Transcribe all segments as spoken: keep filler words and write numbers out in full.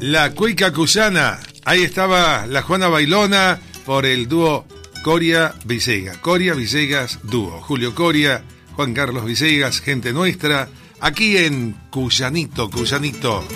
La Cuica Cuyana. Ahí estaba la Juana Bailona por el dúo Coria Villegas. Coria Villegas dúo. Julio Coria, Juan Carlos Villegas, gente nuestra, aquí en Cuyanito, Cuyanito.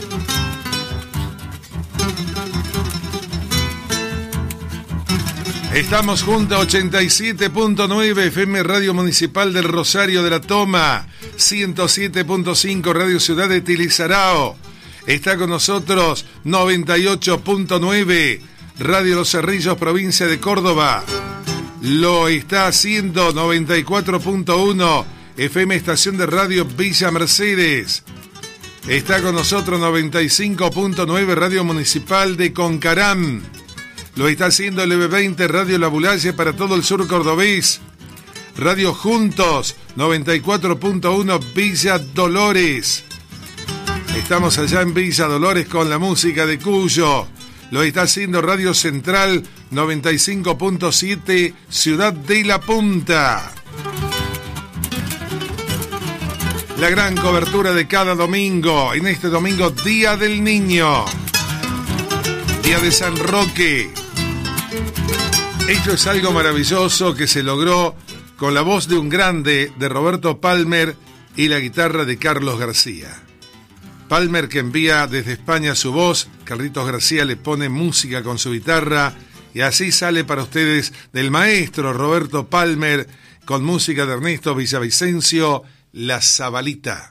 Estamos junto a ochenta y siete punto nueve F M Radio Municipal del Rosario de la Toma, ciento siete punto cinco Radio Ciudad de Tilizarao. Está con nosotros noventa y ocho punto nueve Radio Los Cerrillos, provincia de Córdoba. Lo está haciendo noventa y cuatro punto uno F M Estación de Radio Villa Mercedes. Está con nosotros noventa y cinco punto nueve Radio Municipal de Concarán. Lo está haciendo el E B veinte Radio La Bulalle para todo el sur cordobés. Radio Juntos, noventa y cuatro punto uno Villa Dolores. Estamos allá en Villa Dolores con la música de Cuyo. Lo está haciendo Radio Central, noventa y cinco punto siete Ciudad de la Punta. La gran cobertura de cada domingo. En este domingo, Día del Niño. Día de San Roque. Esto es algo maravilloso que se logró con la voz de un grande, de Roberto Palmer, y la guitarra de Carlos García. Palmer, que envía desde España su voz, Carlitos García le pone música con su guitarra, y así sale para ustedes del maestro Roberto Palmer, con música de Ernesto Villavicencio, La Zabalita.